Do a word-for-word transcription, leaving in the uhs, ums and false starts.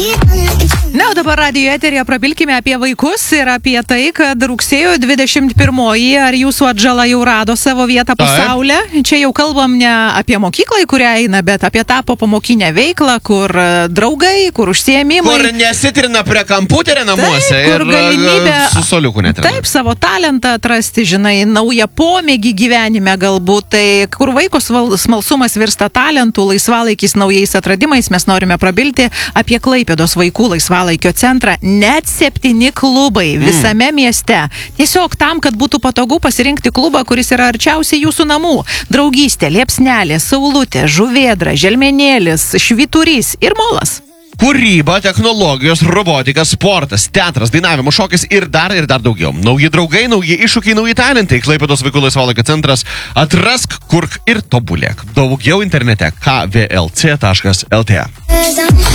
Na, o dabar radijo eterija prabilkime apie vaikus ir apie tai, kad rugsėjo dvidešimt pirmoji, ar jūsų atžala jau rado savo vietą pasaulyje. Čia jau kalbam ne apie mokyklą, į kurią eina, bet apie tą popamokinę veiklą, kur draugai, kur užsiėmimai. Kur nesitrina prie kompiuterio namuose. Taip, kur ir galimybė su soliuku netrina. Taip, savo talentą atrasti, žinai, naują pomėgį gyvenime galbūt. Tai kur vaiko smalsumas virsta talentų, laisvalaikis naujais atradimais, mes norime prabilti apie Klaipėdos vaikų laisvalaikio centrą. Net septyni klubai visame mm. mieste. Tiesiog tam, kad būtų patogu pasirinkti klubą, kuris yra arčiausiai jūsų namų. Draugystė, liepsnelė, saulutė, žuvėdra, želmenėlis, švyturys ir molas. Kūryba, technologijos, robotika, sportas, teatras, dainavimo, šokis ir dar ir dar daugiau. Nauji draugai, nauji iššūkiai, nauji talentai. Klaipėdos vaikų laisvalaikio centras. Atrask, kurk ir tobulėk. Daugiau internete k v l c taškas l t.